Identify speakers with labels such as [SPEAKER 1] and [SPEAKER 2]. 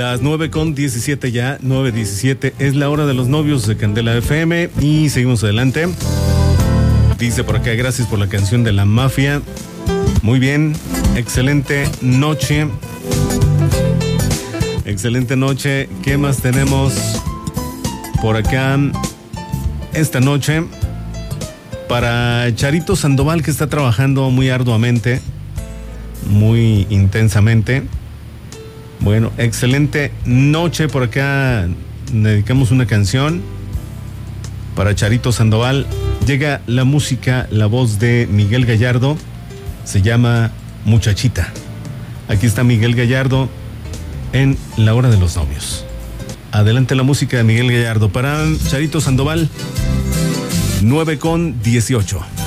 [SPEAKER 1] Las 9:17 ya, 9:17 es la hora de los novios de Candela FM y seguimos adelante. Dice por acá, gracias por la canción de La Mafia. Muy bien, excelente noche. Excelente noche. ¿Qué más tenemos por acá esta noche? Para Charito Sandoval, que está trabajando muy arduamente, muy intensamente. Bueno, excelente noche. Por acá dedicamos una canción para Charito Sandoval. Llega la música, la voz de Miguel Gallardo. Se llama Muchachita. Aquí está Miguel Gallardo en La Hora de los Novios. Adelante la música de Miguel Gallardo para Charito Sandoval. 9:18.